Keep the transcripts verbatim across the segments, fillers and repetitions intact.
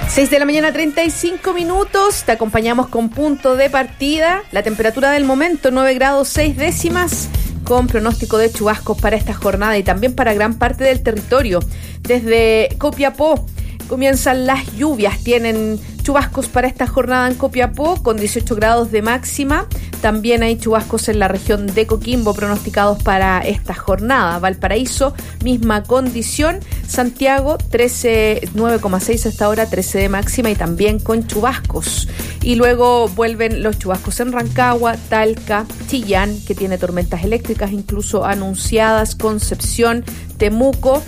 seis de la mañana, treinta y cinco minutos. Te acompañamos con punto de partida. La temperatura del momento, nueve grados seis décimas, con pronóstico de chubascos para esta jornada y también para gran parte del territorio. Desde Copiapó comienzan las lluvias. Tienen chubascos para esta jornada en Copiapó con dieciocho grados de máxima. También hay chubascos en la región de Coquimbo pronosticados para esta jornada. Valparaíso, misma condición. Santiago, trece, nueve coma seis hasta ahora, trece de máxima y también con chubascos. Y luego vuelven los chubascos en Rancagua, Talca, Chillán, que tiene tormentas eléctricas incluso anunciadas, Concepción, Temuco,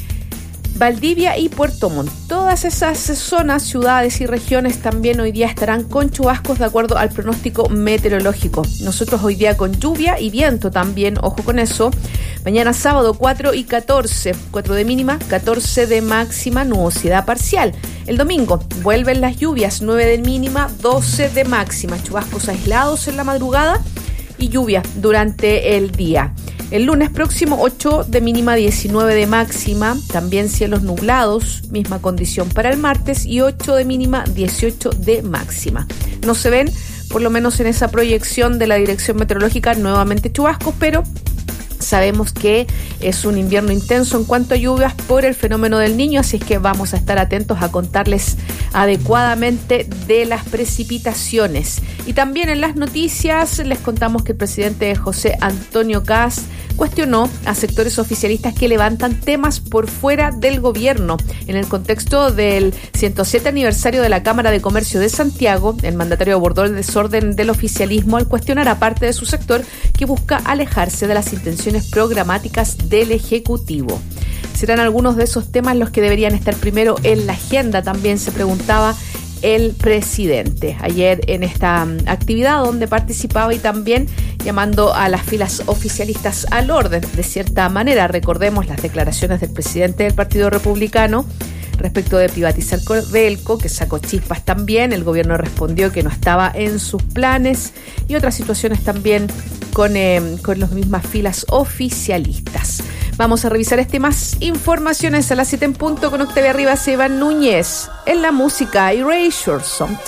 Valdivia y Puerto Montt. Todas esas zonas, ciudades y regiones también hoy día estarán con chubascos de acuerdo al pronóstico meteorológico. Nosotros hoy día con lluvia y viento también, ojo con eso. Mañana sábado cuatro y catorce, cuatro de mínima, catorce de máxima, nubosidad parcial. El domingo vuelven las lluvias, nueve de mínima, doce de máxima, chubascos aislados en la madrugada y lluvia durante el día. El lunes próximo, ocho de mínima, diecinueve de máxima, también cielos nublados, misma condición para el martes, y ocho de mínima, dieciocho de máxima. No se ven, por lo menos en esa proyección de la Dirección Meteorológica, nuevamente chubascos, pero sabemos que es un invierno intenso en cuanto a lluvias por el fenómeno del Niño, así es que vamos a estar atentos a contarles adecuadamente de las precipitaciones. Y también en las noticias les contamos que el presidente José Antonio Kast cuestionó a sectores oficialistas que levantan temas por fuera del gobierno. En el contexto del ciento siete aniversario de la Cámara de Comercio de Santiago, el mandatario abordó el desorden del oficialismo al cuestionar a parte de su sector que busca alejarse de las intenciones programáticas del Ejecutivo. ¿Serán algunos de esos temas los que deberían estar primero en la agenda? También se preguntaba el presidente ayer en esta actividad donde participaba y también llamando a las filas oficialistas al orden de cierta manera. Recordemos las declaraciones del presidente del Partido Republicano respecto de privatizar Codelco, que sacó chispas también. El gobierno respondió que no estaba en sus planes y otras situaciones también con, eh, con las mismas filas oficialistas. Vamos a revisar este y más informaciones a las siete en punto con Octavia Rivas y Iván Núñez. En la música, Erasure, Sometimes.